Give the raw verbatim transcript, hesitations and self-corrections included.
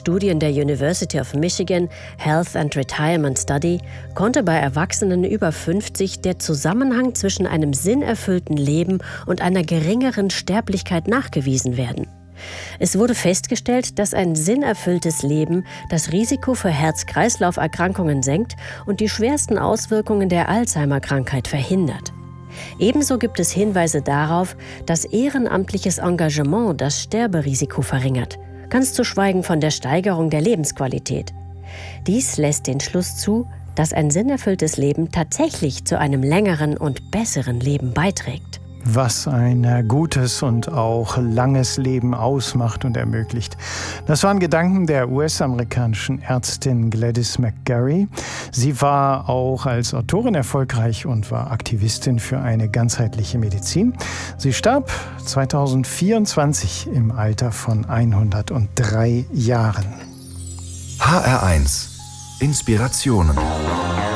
Studien der University of Michigan Health and Retirement Study konnte bei Erwachsenen über fünfzig der Zusammenhang zwischen einem sinnerfüllten Leben und einer geringeren Sterblichkeit nachgewiesen werden. Es wurde festgestellt, dass ein sinnerfülltes Leben das Risiko für Herz-Kreislauf-Erkrankungen senkt und die schwersten Auswirkungen der Alzheimer-Krankheit verhindert. Ebenso gibt es Hinweise darauf, dass ehrenamtliches Engagement das Sterberisiko verringert, ganz zu schweigen von der Steigerung der Lebensqualität. Dies lässt den Schluss zu, dass ein sinnerfülltes Leben tatsächlich zu einem längeren und besseren Leben beiträgt. Was ein gutes und auch langes Leben ausmacht und ermöglicht. Das waren Gedanken der U S-amerikanischen Ärztin Gladys McGarey. Sie war auch als Autorin erfolgreich und war Aktivistin für eine ganzheitliche Medizin. Sie starb zweitausendvierundzwanzig im Alter von hundertdrei Jahren. H R eins Inspirationen